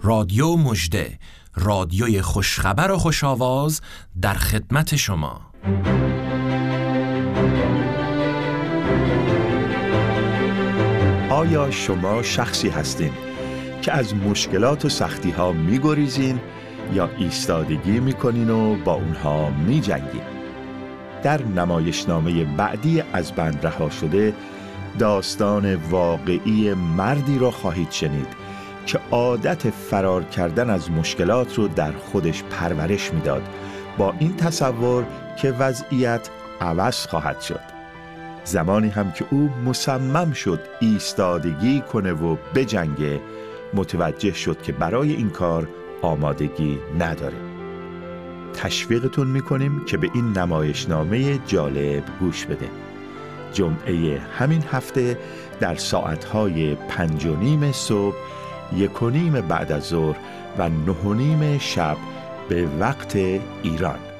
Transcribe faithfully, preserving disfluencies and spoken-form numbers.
رادیو مژده، رادیوی خوشخبر و خوش‌آواز در خدمت شما. آیا شما شخصی هستین که از مشکلات و سختی‌ها می‌گریزین یا ایستادگی می‌کنین و با اونها می‌جنگین؟ در نمایشنامه بعدی از بند رها شده داستان واقعی مردی را خواهید شنید که عادت فرار کردن از مشکلات رو در خودش پرورش میداد، با این تصور که وضعیت عوض خواهد شد. زمانی هم که او مصمم شد ایستادگی کنه و بجنگه، متوجه شد که برای این کار آمادگی نداره. تشویقتون میکنیم که به این نمایشنامه جالب گوش بده. جمعه همین هفته در ساعتهای پنج و نیم صبح، یک و نیم بعد از ظهر و نه و نیم شب به وقت ایران.